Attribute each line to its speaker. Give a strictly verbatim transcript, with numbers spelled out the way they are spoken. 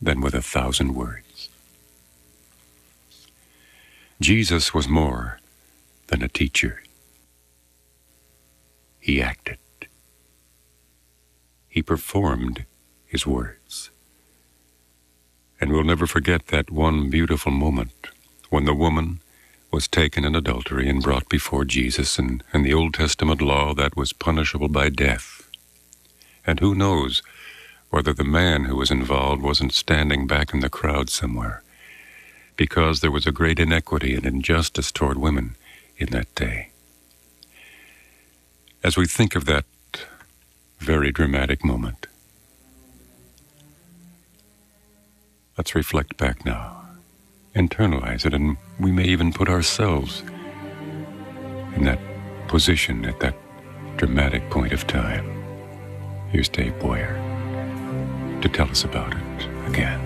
Speaker 1: than with a thousand words. Jesus was more than a teacher. He acted. He performed his words. And we'll never forget that one beautiful moment when the woman was taken in adultery and brought before Jesus, and in the Old Testament law that was punishable by death. And who knows whether the man who was involved wasn't standing back in the crowd somewhere, because there was a great inequity and injustice toward women in that day. As we think of that very dramatic moment, let's reflect back now, internalize it, and we may even put ourselves in that position at that dramatic point of time. Here's Dave Boyer to tell us about it again.